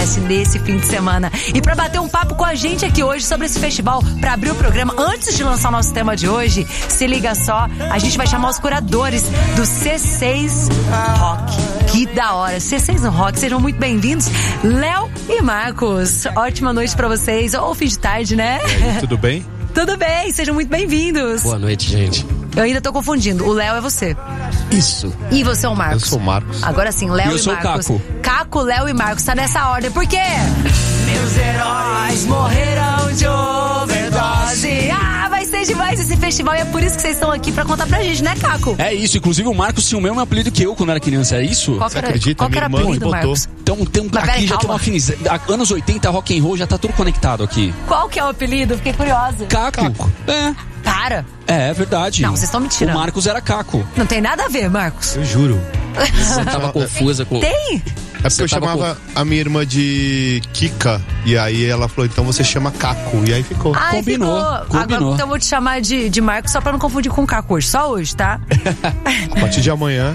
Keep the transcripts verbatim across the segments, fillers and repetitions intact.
acontece nesse fim de semana. E pra bater um papo com a gente aqui hoje sobre esse festival, pra abrir o programa, antes de lançar o nosso tema de hoje, se liga só, a gente vai chamar os curadores do C seis Rock. Que da hora, C seis no Rock, sejam muito bem-vindos, Léo e Marcos. Ótima noite pra vocês, ou fim de tarde, né? E aí, tudo bem? Tudo bem, sejam muito bem-vindos. Boa noite, gente. Eu ainda tô confundindo, o Léo é você. Isso. E você é o Marcos. Eu sou o Marcos. Agora sim, Léo e e eu sou Marcos. Caco. Caco, Léo e Marcos, tá nessa ordem, por quê? Meus heróis morreram de overdose. Ah, vai ser demais esse festival e é por isso que vocês estão aqui pra contar pra gente, né, Caco? É isso, inclusive o Marcos tinha o mesmo apelido que eu quando era criança, é isso? Qual Você era, acredita? qual que era o Minha irmã apelido, botou. Marcos? Então tem, Mas aqui peraí, já tem calma. uma afinidade. Anos oitenta, rock and roll, já tá tudo conectado aqui. Qual que é o apelido? Fiquei curiosa. Caco. Caco. É. Para. É, é verdade. Não, vocês estão me tirando. O Marcos era Caco. Não tem nada a ver, Marcos. Eu juro. Você tava confusa com... Tem? É porque eu tava chamava a minha irmã de Kika. E aí ela falou, então você chama Caco. E aí ficou. Ai, Combinou, ficou. combinou. Agora então eu vou te chamar de, de Marcos só pra não confundir com o Caco hoje. Só hoje, tá? A partir de amanhã.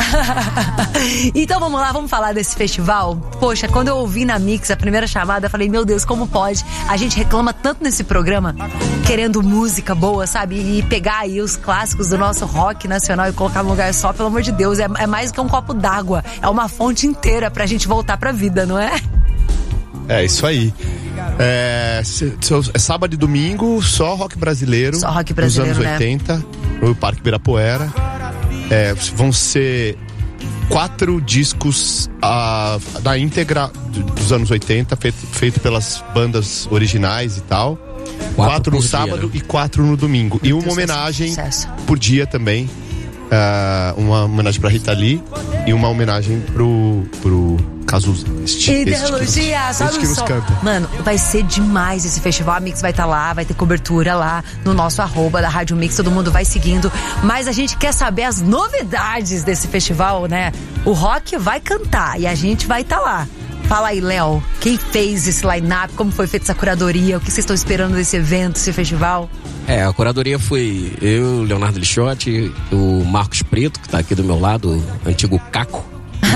Então vamos lá, vamos falar desse festival. Poxa, quando eu ouvi na Mix a primeira chamada, eu falei, meu Deus, como pode? A gente reclama tanto nesse programa, querendo música boa, sabe? E pegar aí os clássicos do nosso rock nacional e colocar num lugar só, pelo amor de Deus. É, é mais que um copo d'água, é uma fonte inteira pra gente voltar pra vida, não é? É, isso aí. É, se- se- é sábado e domingo, só rock brasileiro. Só rock brasileiro, dos né? anos oitenta, no Parque Ibirapuera. É, vão ser quatro discos ah, da íntegra do- dos anos oitenta, feito, feito pelas bandas originais e tal. Quatro, no por dia, sábado né? e quatro no domingo. E uma Deus, homenagem sucesso. por dia também. Ah, uma homenagem pra Rita Lee e uma homenagem pro, pro Cazuza. Este, Ideologia, este, sobe este que o nos som. canta. Mano, vai ser demais esse festival. A Mix vai estar lá, vai ter cobertura lá no nosso arroba da Rádio Mix, todo mundo vai seguindo. Mas a gente quer saber as novidades desse festival, né? O rock vai cantar e a gente vai estar lá. Fala aí, Léo, quem fez esse line-up, como foi feita essa curadoria, o que vocês estão esperando desse evento, desse festival? É, a curadoria foi eu, Leonardo Lixotti, o Marcos Preto, que tá aqui do meu lado, o antigo Caco.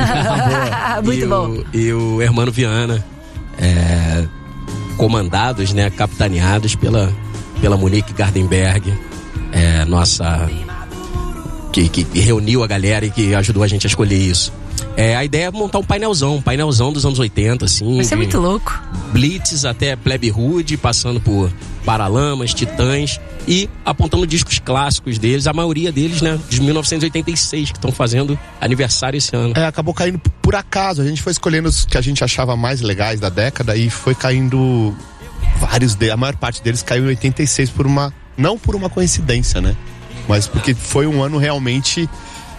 Muito e bom. O, e o Hermano Viana, é, comandados, né, capitaneados pela, pela Monique Gardenberg, é, nossa, que, que reuniu a galera e que ajudou a gente a escolher isso. É, a ideia é montar um painelzão, um painelzão dos anos oitenta, assim. Vai ser de muito louco. Blitz até Plebe Rude, passando por Paralamas, Titãs e apontando discos clássicos deles, a maioria deles, né, de mil novecentos e oitenta e seis, que estão fazendo aniversário esse ano. É, acabou caindo por acaso. A gente foi escolhendo os que a gente achava mais legais da década e foi caindo vários deles. A maior parte deles caiu em oitenta e seis por uma... Não por uma coincidência, né? Mas porque foi um ano realmente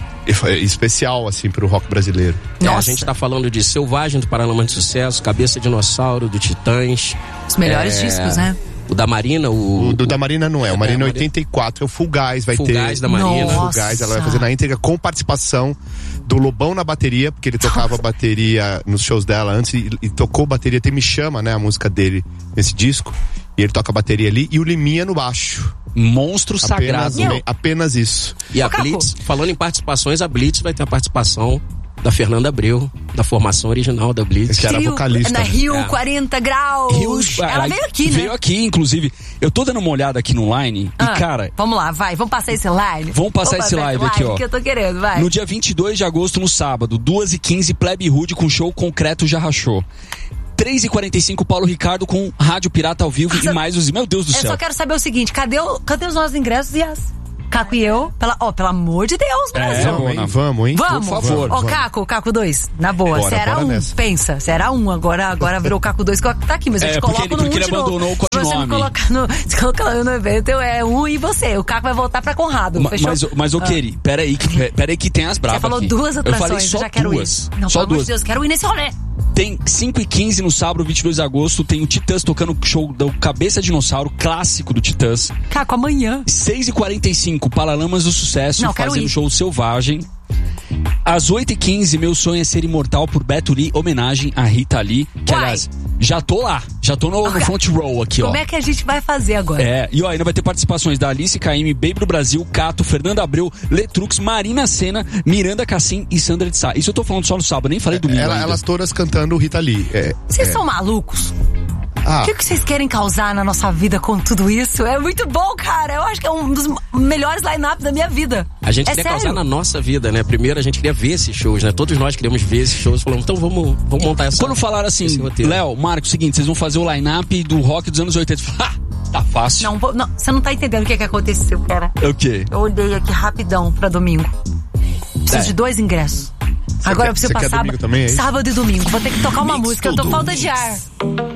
especial, assim, pro rock brasileiro. É, a Nossa. gente tá falando de Selvagem, do Paralamas de Sucesso, Cabeça Dinossauro, do Titãs. Os melhores É, discos, né? O da Marina, o... O do da Marina não é. O É, Marina é Marina- oitenta e quatro. É o Full Gás, vai Full ter. Gás da Marina. Nossa. Full Gás, ela vai fazer na íntegra com participação do Lobão na bateria, porque ele tocava bateria nos shows dela antes e, e tocou bateria, tem Me Chama, né, a música dele nesse disco. E ele toca bateria ali e o Liminha no baixo. Monstro Apenas, sagrado. Meu. apenas isso. E a Ô, Caco. Blitz, falando em participações, a Blitz vai ter a participação da Fernanda Abreu, da formação original da Blitz. Que era Rio- vocalista. Na Rio É. quarenta graus. Rios- Ela aí veio aqui, Veio né? aqui, inclusive. Eu tô dando uma olhada aqui no line Ah, e, cara, vamos lá, vai, vamos passar esse live. Vamos passar esse live aqui, ó. Que eu tô querendo, vai. no dia vinte e dois de agosto, no sábado, duas e quinze, Plebe Rude com show Concreto Já Rachou. três e quarenta e cinco, Paulo Ricardo com Rádio Pirata ao vivo Nossa, e mais os... Meu Deus do Eu céu. só quero saber o seguinte, cadê, o, cadê os nossos ingressos e as... Caco e eu, pela, ó, pelo amor de Deus, Brasil. É, Vamos, hein? Bona. Vamos, hein? Vamos, por favor, Ó, vamos. Caco, Caco dois, na boa. Bora, Você era bora um, nessa. pensa, você era um, agora, agora virou Caco dois, que tá aqui, mas eu É, te porque coloco ele- no um porque ele de novo. abandonou o Se você me codinome. colocar no, se colocar eu no evento, eu é um e você. O Caco vai voltar pra Conrado, Ma- fechou? Mas, mas ô, Keri, peraí que, peraí que tem as bravas Você falou aqui. duas Eu atrações, falei só eu já quero duas. ir. Não, só pelo amor duas. de Deus, quero ir nesse rolê. Tem cinco e quinze no sábado, vinte e dois de agosto, tem o Titãs tocando o show do Cabeça Dinossauro, clássico do Titãs. Caco, amanhã. seis e quarenta e cinco, Paralamas do Sucesso, Não, quero fazendo ir. show Selvagem. Às oito e quinze, meu sonho é ser imortal por Beto Lee, homenagem a Rita Lee. Que, Uai. aliás, já tô lá. Já tô no, no front row aqui, ó. Como é que a gente vai fazer agora? É, e ó, ainda vai ter participações da Alice Caymmi, Baby do Brasil, Cato, Fernanda Abreu, Letrux, Marina Sena, Miranda Cassim e Sandra de Sá. Isso eu tô falando só no sábado, nem falei domingo Ela, ainda. elas todas cantando Rita Lee. É, Vocês é. são malucos? Ah, O que, que vocês querem causar na nossa vida com tudo isso? É muito bom, cara. Eu acho que é um dos melhores line-ups da minha vida. A gente é queria sério? causar na nossa vida, né? Primeiro a gente queria ver esses shows, né? Todos nós queríamos ver esses shows. Falamos, então vamos, vamos montar essa... Quando falaram assim, esse roteiro. Léo, Marcos, seguinte, vocês vão fazer o line-up do rock dos anos oitenta. Ha! Tá fácil. Não, vou- não, você não tá entendendo o que, que aconteceu, cara. O quê? Eu olhei aqui rapidão pra domingo. Preciso É. de dois ingressos. Agora quer- eu preciso você quer passar domingo também, é isso? sábado e domingo. Vou ter que tocar uma Mix música. Eu tô tudo. falta de ar.